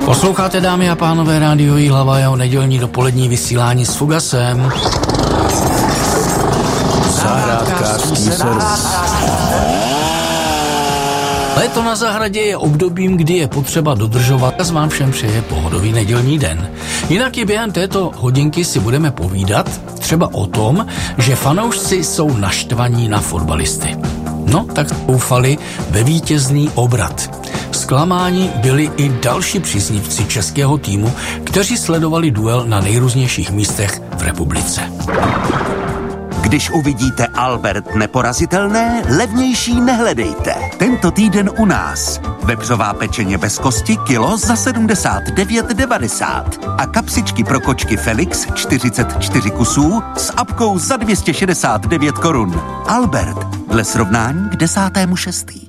Posloucháte, dámy a pánové, Rádio Jihlava, jeho nedělní dopolední vysílání s Fugasem. Zahrádkářský servis. Léto na zahradě je obdobím, kdy je potřeba dodržovat a vám všem přeje pohodový nedělní den. Jinak i během této hodinky si budeme povídat třeba o tom, že fanoušci jsou naštvaní na fotbalisty. No, tak doufali ve vítězný obrat. Zklamáni byli i další příznivci českého týmu, kteří sledovali duel na nejrůznějších místech v republice. Když uvidíte Albert neporazitelné, levnější nehledejte. Tento týden u nás. Vepřová pečeně bez kosti kilo za 79,90 a kapsičky pro kočky Felix 44 kusů s apkou za 269 korun. Albert, dle srovnání k 10.6.